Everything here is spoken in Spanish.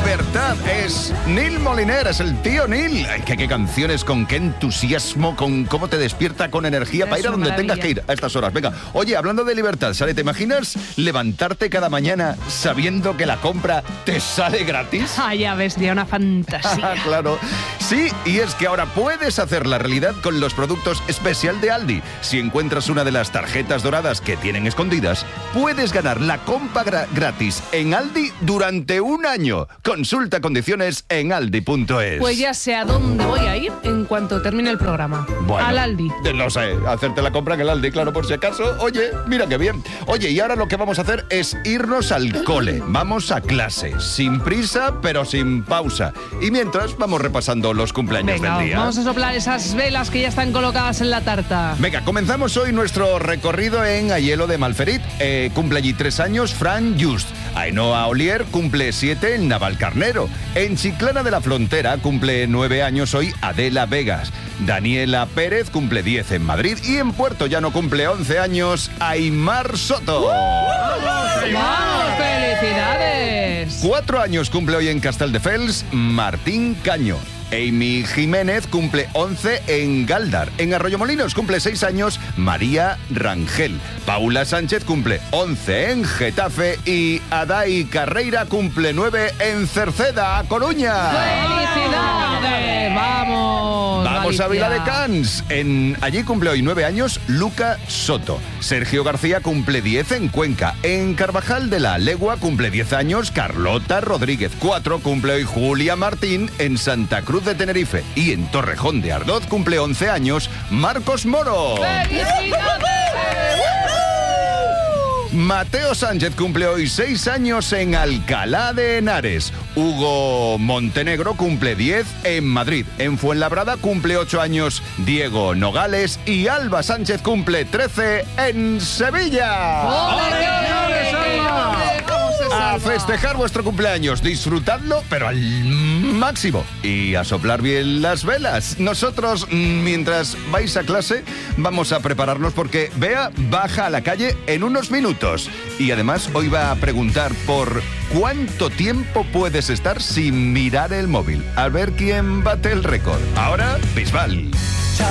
Libertad. Es Neil Moliner, es el tío Neil. Ay, qué canciones, con qué entusiasmo, con cómo te despierta con energía para ir a donde tengas que ir a estas horas. Venga, oye, hablando de libertad, Sara, ¿te imaginas levantarte cada mañana sabiendo que la compra te sale gratis? Ah, ya ves, sería una fantasía. Claro. Sí, y es que ahora puedes hacer la realidad con los productos especial de Aldi. Si encuentras una de las tarjetas doradas que tienen escondidas, puedes ganar la compra gratis en Aldi durante un año. Consulta condiciones en aldi.es. Pues ya sé a dónde voy a ir en cuanto termine el programa. Bueno, al Aldi. No sé, hacerte la compra en el Aldi, claro, por si acaso. Oye, mira qué bien. Oye, y ahora lo que vamos a hacer es irnos al cole. Vamos a clase, sin prisa, pero sin pausa. Y mientras vamos repasando los cumpleaños Venga, del día. vamos a soplar esas velas que ya están colocadas en la tarta. Venga, comenzamos hoy nuestro recorrido en Aielo de Malferit. Cumple allí 3 años Fran Just. Ainhoa Olier cumple 7 en Navalcarnero. En Chiclana de la Frontera cumple 9 años hoy Adela Vegas. Daniela Pérez cumple 10 en Madrid. Y en Puerto Llano cumple 11 años Aymar Soto. ¡Vamos, felicidades! 4 años cumple hoy en Castelldefels Martín Caño. Amy Jiménez cumple 11 en Galdar. En Arroyomolinos cumple 6 años María Rangel. Paula Sánchez cumple 11 en Getafe. Y Adai Carreira cumple 9 en Cerceda, A Coruña. ¡Felicidades! ¡Vamos! Vamos Galicia. a Viladecans. Allí cumple hoy 9 años Luca Soto. Sergio García cumple 10 en Cuenca. En Carvajal de la Legua cumple 10 años Carlota Rodríguez. 4 cumple hoy Julia Martín en Santa Cruz de Tenerife. Y en Torrejón de Ardoz cumple 11 años Marcos Moro. Mateo Sánchez cumple hoy 6 años en Alcalá de Henares. Hugo Montenegro cumple 10 en Madrid. En Fuenlabrada cumple 8 años Diego Nogales. Y Alba Sánchez cumple 13 en Sevilla. A festejar vuestro cumpleaños, disfrutadlo, pero al máximo. Y a soplar bien las velas. Nosotros, mientras vais a clase, vamos a prepararnos porque Bea baja a la calle en unos minutos. Y además hoy va a preguntar por cuánto tiempo puedes estar sin mirar el móvil. A ver quién bate el récord. Ahora, Bisbal.